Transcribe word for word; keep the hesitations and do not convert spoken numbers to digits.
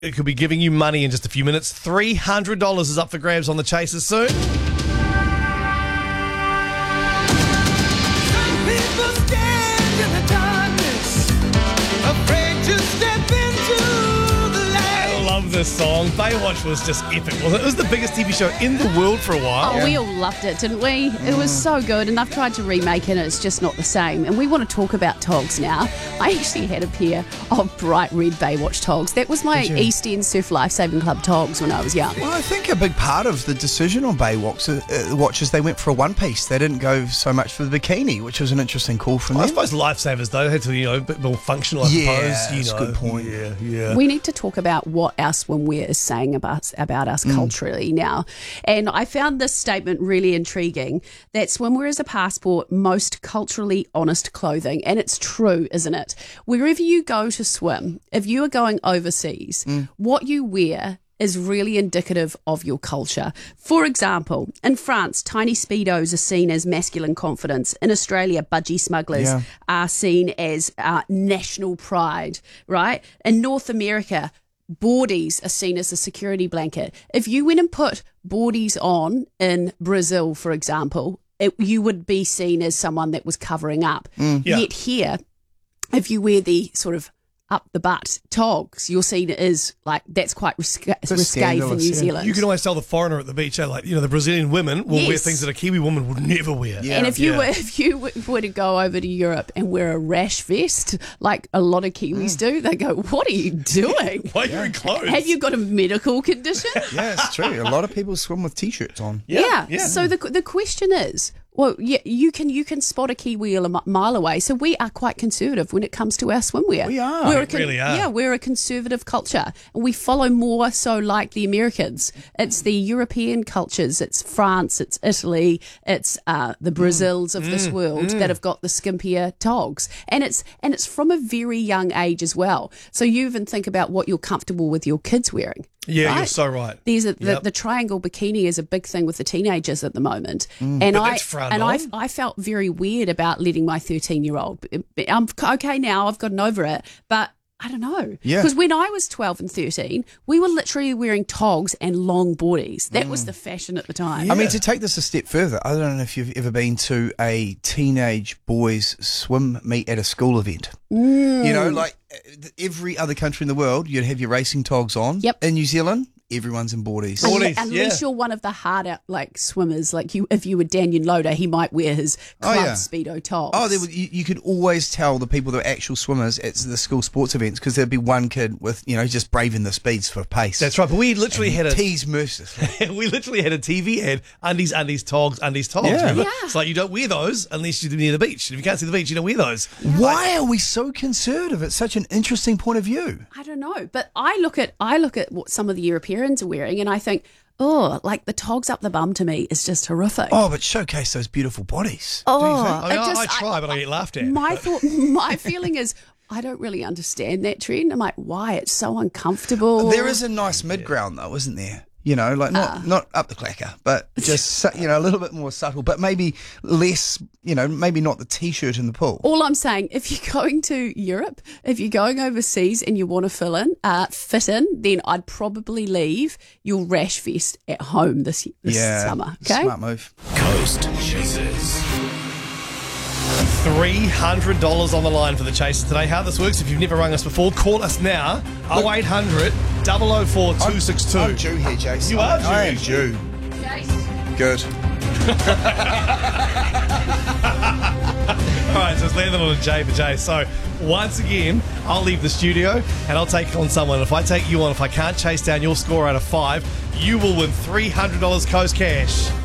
It could be giving you money in just a few minutes. three hundred dollars is up for grabs on the Chasers soon. Some people stand in the darkness, afraid to step into the light. I love this song. Baywatch was just epic, wasn't it? It was the biggest T V show in the world for a while. Oh, we all loved it, didn't we? It was so good, and I've tried to remake it, and it's just not the same. And we want to talk about togs now. I actually had a pair of bright red Baywatch togs. That was my East End Surf Lifesaving Club togs when I was young. Well, I think a big part of the decision on Baywatch uh, watch is they went for a one piece. They didn't go so much for the bikini, which was an interesting call from I them. suppose lifesavers, though, had to, you know, a bit more functional, I Yeah, suppose. You that's a know. good point. Yeah, yeah. We need to talk about what our swimwear is saying about, about us culturally now. And I found this statement really intriguing, that swimwear is a passport, most culturally honest clothing. And it's true, isn't it? Wherever you go to swim, if you are going overseas, what you wear is really indicative of your culture. For example, in France, tiny Speedos are seen as masculine confidence. In Australia, budgie smugglers Yeah. are seen as uh, national pride, right? In North America, boardies are seen as a security blanket. If you went and put boardies on in Brazil, for example, it, you would be seen as someone that was covering up. Yeah. Yet here, if you wear the sort of up the butt togs, you're seen as like that's quite risque, risque for scandalous, New yeah. Zealand. You can always tell the foreigner at the beach, eh, like, you know, the Brazilian women will wear Yes. things that a Kiwi woman would never wear. Yeah. And if you Yeah. were if you were were to go over to Europe and wear a rash vest, like a lot of Kiwis do, they go, "What are you doing? Why are you in clothes? Have you got a medical condition?" Yeah, it's true. A lot of people swim with t-shirts on. Yeah, yeah. So the the question is, well, yeah, you can you can spot a Kiwi a mi- mile away. So we are quite conservative when it comes to our swimwear. We are. We're We a con- really are. Yeah, we're a conservative culture, and we follow more so like the Americans. It's the European cultures. It's France. It's Italy. It's uh, the Brazils of this world that have got the skimpier togs, and it's and it's from a very young age as well. So you even think about what you're comfortable with your kids wearing. Yeah, you're right? so right. There's a, the, Yep. the triangle bikini is a big thing with the teenagers at the moment, and But I that's frowned and I, on. I felt very weird about letting my thirteen year old. I'm okay now. I've gotten over it, but I don't know. Yeah. Because when I was twelve and thirteen, we were literally wearing togs and long boardies. That was the fashion at the time. I mean, to take this a step further, I don't know if you've ever been to a teenage boys swim meet at a school event. You know, like uh, every other country in the world, you'd have your racing togs on. Yep. In New Zealand, everyone's in boardies. Unle- boardies, Unless yeah. you're one of the hard out like swimmers, like you, if you were Daniel Loader, he might wear his Oh, club yeah. speedo togs. Oh, there was, you, you could always tell the people that were actual swimmers at the school sports events because there'd be one kid with, you know, just braving the speeds for pace. That's right. But we literally had a tease mercilessly. we literally had a T V ad, undies, undies, togs, undies, togs. Yeah. Remember? Yeah. It's like you don't wear those unless you're near the beach. And if you can't see the beach, you don't wear those. Why are we so conservative? It's such an interesting point of view. I don't know, but I look at I look at what some of the Europeans are wearing, and I think, oh, like the togs up the bum to me is just horrific. Oh, but showcase those beautiful bodies. Oh, I, mean, it I, just- I try, but I get laughed at. My thought, my feeling is, I don't really understand that trend. I'm like, why? It's so uncomfortable. There is a nice mid ground though, isn't there? You know, like not Ah. not up the clacker, but just su- you know a little bit more subtle, but maybe less. You know, maybe not the t-shirt in the pool. All I'm saying, if you're going to Europe, if you're going overseas and you want to fill in, uh, fit in, then I'd probably leave your rash vest at home this this yeah, summer. Okay. smart move. Coast Chasers. three hundred dollars on the line for the Chasers today. How this works, if you've never rung us before, call us now. oh eight hundred, double oh four, two six two. I'm due here, Jason. You are due. I am due. Good. All right, so it's landed on a J for J. So once again, I'll leave the studio and I'll take on someone. If I take you on, if I can't chase down your score out of five, you will win three hundred dollars Coast Cash.